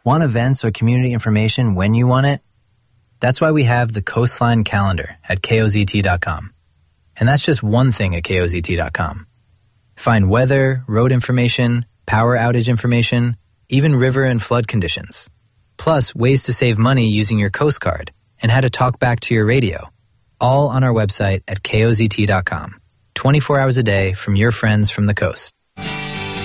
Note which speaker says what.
Speaker 1: Want events or community information when you want it? That's why we have the Coastline Calendar at KOZT.com. And that's just one thing at KOZT.com. Find weather, road information, power outage information, even river and flood conditions. Plus, ways to save money using your Coast Card and how to talk back to your radio. All on our website at KOZT.com. 24 hours a day from your friends from the coast.